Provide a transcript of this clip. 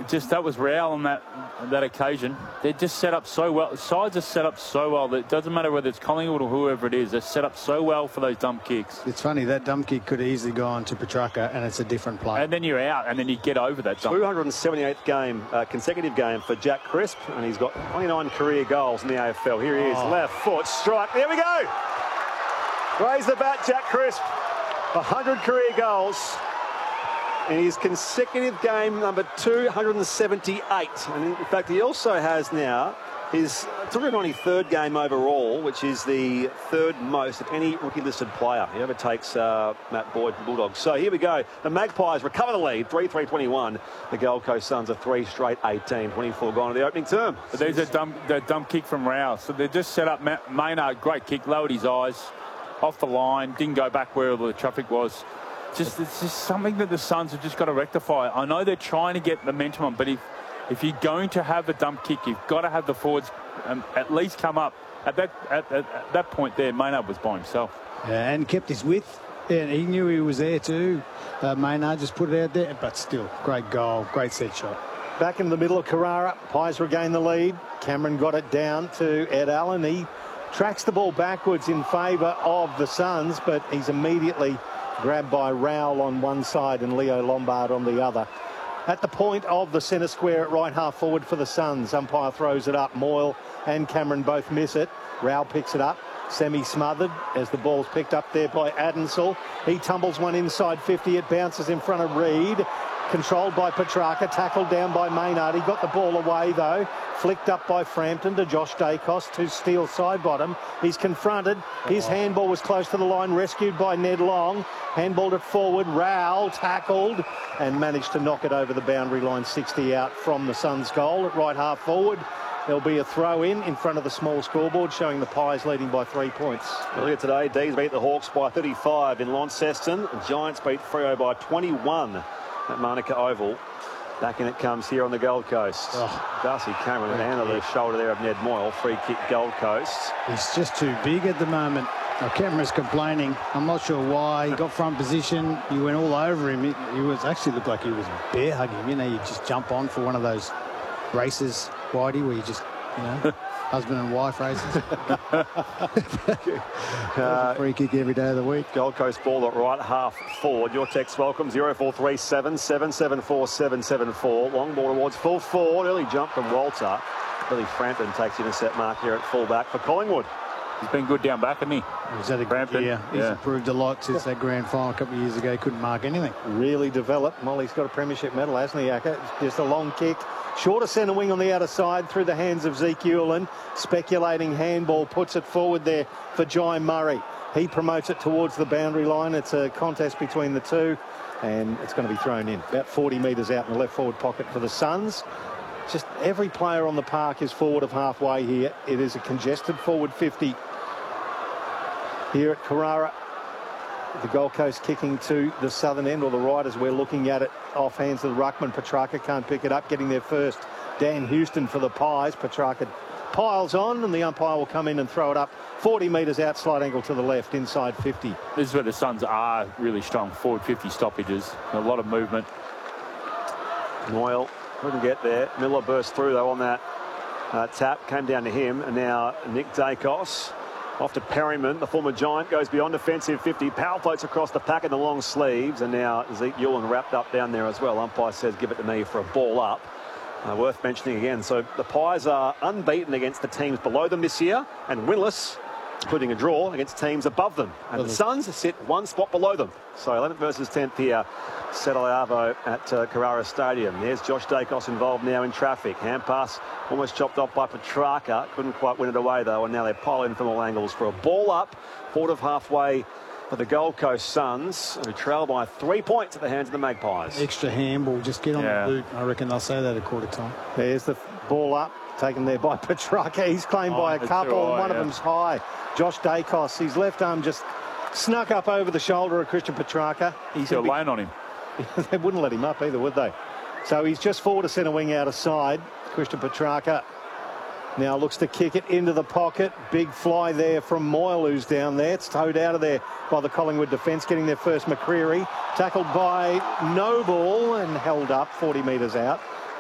that was Rowell on that occasion. They're just set up so well. Sides are set up so well that it doesn't matter whether it's Collingwood or whoever it is. They're set up so well for those dump kicks. It's funny, that dump kick could have easily gone to Petrarca, and it's a different play. And then you're out, and then you get over that dump. 278th game, consecutive game for Jack Crisp, and he's got 29 career goals in the AFL. Here he is, left foot strike. There we go. Raise the bat, Jack Crisp. 100 career goals in his consecutive game number 278. And in fact, he also has now his 293rd game overall, which is the third most of any rookie-listed player. He overtakes Matt Boyd from Bulldogs. So here we go. The Magpies recover the lead, 3-3-21. The Gold Coast Suns are 3 straight 18, 24 gone to the opening term. But there's a dump kick from Rowell. So they just set up Maynard, great kick, lowered his eyes, off the line, didn't go back where the traffic was. It's just something that the Suns have just got to rectify. I know they're trying to get momentum on, but if you're going to have a dump kick, you've got to have the forwards at least come up. At that point there, Maynard was by himself. Yeah, and kept his width. Yeah, he knew he was there too. Maynard just put it out there, but still, great goal, great set shot. Back in the middle of Carrara, Pies regain the lead. Cameron got it down to Ed Allen. He tracks the ball backwards in favour of the Suns, but he's immediately grabbed by Rowell on one side and Leo Lombard on the other. At the point of the centre square at right half forward for the Suns, umpire throws it up. Moyle and Cameron both miss it. Rowell picks it up, semi-smothered as the ball's picked up there by Adensel. He tumbles one inside 50. It bounces in front of Reid. Controlled by Petrarca, tackled down by Maynard. He got the ball away though. Flicked up by Frampton to Josh Dacos to Steele side bottom. He's confronted. His handball was close to the line, rescued by Ned Long. Handballed it forward. Rowell tackled and managed to knock it over the boundary line, 60 out from the Suns' goal at right half forward. There'll be a throw in front of the small scoreboard showing the Pies leading by 3 points. Earlier today, D's beat the Hawks by 35 in Launceston. The Giants beat Freo by 21 at Manuka Oval. Back in it comes here on the Gold Coast. Darcy Cameron with a hand on the shoulder there of Ned Moyle. Free kick Gold Coast. He's just too big at the moment. Now, Cameron's complaining. I'm not sure why. He got front position. He went all over him. He was actually looked like he was bear hugging. You know, you just jump on for one of those races, Whitey, where you just, you know, husband and wife races. Free kick every day of the week. Gold Coast ball at right half forward. Your text welcome 0437 774 774. Long ball towards full forward. Early jump from Walter. Billy Frampton takes the intercept mark here at full back for Collingwood. He's been good down back, hasn't he? He's had a good year. He's improved a lot since that grand final a couple of years ago. He couldn't mark anything. Really developed. Molly's got a premiership medal, hasn't he, Acker? Just a long kick. Shorter centre wing on the outer side through the hands of Zeke Hewlin. Speculating handball puts it forward there for Jai Murray. He promotes it towards the boundary line. It's a contest between the two and it's going to be thrown in. About 40 metres out in the left forward pocket for the Suns. Just every player on the park is forward of halfway here. It is a congested forward 50 here at Carrara. The Gold Coast kicking to the southern end, or the right as we're looking at it, off hands of the ruckman. Petrarca can't pick it up, getting there first. Dan Houston for the Pies. Petrarca piles on and the umpire will come in and throw it up 40 metres out, slight angle to the left, inside 50. This is where the Suns are really strong, forward 50 stoppages, a lot of movement. Moyle couldn't get there. Miller burst through though on that tap, came down to him, and now Nick Dacos. Off to Perryman, the former Giant, goes beyond defensive 50. Power floats across the pack in the long sleeves. And now Zeke Hewlin wrapped up down there as well. Umpire says give it to me for a ball up. Worth mentioning again. So the Pies are unbeaten against the teams below them this year and winless, including a draw, against teams above them. And the Suns sit one spot below them. So 11th versus 10th here. Settle Avo at Carrara Stadium. There's Josh Dacos involved now in traffic. Hand pass almost chopped off by Petrarca. Couldn't quite win it away though, and now they pile in from all angles for a ball up. Forward of halfway for the Gold Coast Suns, who trail by 3 points at the hands of the Magpies. Extra handball, just get on the boot. I reckon they'll say that at quarter time. There's the ball up, taken there by Petrarca. He's claimed by a couple, one of them's high. Josh Dacos, his left arm just snuck up over the shoulder of Christian Petrarca. He's got a lane on him. They wouldn't let him up either, would they? So he's just forward to centre wing out of side. Christian Petrarca now looks to kick it into the pocket. Big fly there from Moyle, who's down there. It's towed out of there by the Collingwood defence, getting their first. McCreery tackled by Noble and held up 40 metres out.